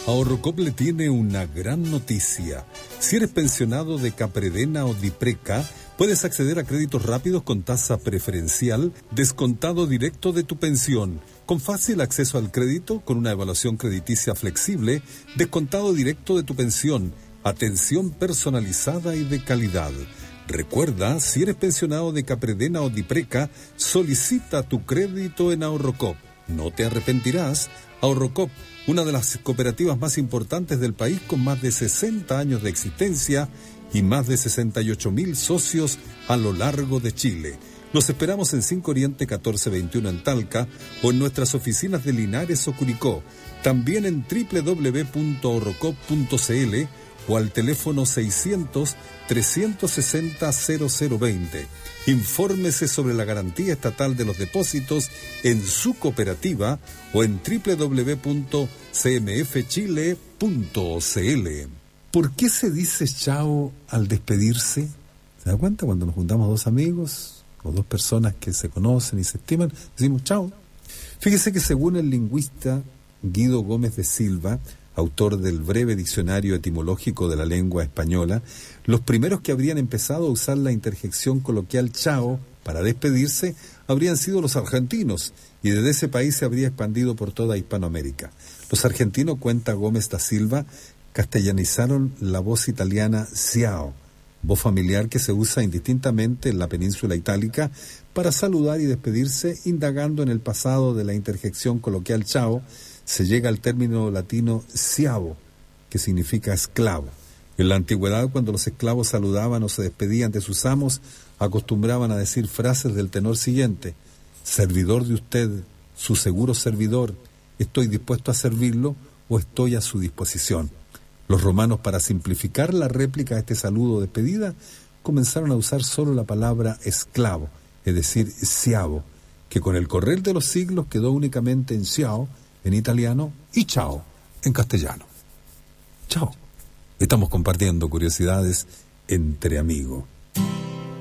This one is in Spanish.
Ahorrocop le tiene una gran noticia. Si eres pensionado de Capredena o Dipreca, puedes acceder a créditos rápidos con tasa preferencial, descontado directo de tu pensión, con fácil acceso al crédito, con una evaluación crediticia flexible, descontado directo de tu pensión, atención personalizada y de calidad. Recuerda, si eres pensionado de Capredena o Dipreca, solicita tu crédito en Ahorrocop. No te arrepentirás. Ahorrocop, una de las cooperativas más importantes del país con más de 60 años de existencia y más de 68,000 socios a lo largo de Chile. Los esperamos en 5 Oriente 1421 en Talca o en nuestras oficinas de Linares o Curicó. También en www.ahorrocop.cl o al teléfono 600-360-0020. Infórmese sobre la garantía estatal de los depósitos en su cooperativa o en www.cmfchile.cl. ¿Por qué se dice chao al despedirse? ¿Se da cuenta? Cuando nos juntamos dos amigos o dos personas que se conocen y se estiman, decimos chao. Fíjese que según el lingüista Guido Gómez de Silva, autor del breve diccionario etimológico de la lengua española, los primeros que habrían empezado a usar la interjección coloquial chao para despedirse habrían sido los argentinos, y desde ese país se habría expandido por toda Hispanoamérica. Los argentinos, cuenta Gómez da Silva, castellanizaron la voz italiana ciao, voz familiar que se usa indistintamente en la península itálica para saludar y despedirse, indagando en el pasado de la interjección coloquial chao. Se llega al término latino schiavo, que significa esclavo. En la antigüedad, cuando los esclavos saludaban o se despedían de sus amos, acostumbraban a decir frases del tenor siguiente: servidor de usted, su seguro servidor, estoy dispuesto a servirlo o estoy a su disposición. Los romanos, para simplificar la réplica a este saludo de despedida, comenzaron a usar solo la palabra esclavo, es decir, schiavo, que con el correr de los siglos quedó únicamente en schiavo, en italiano, y chao, en castellano. Chao. Estamos compartiendo curiosidades entre amigos.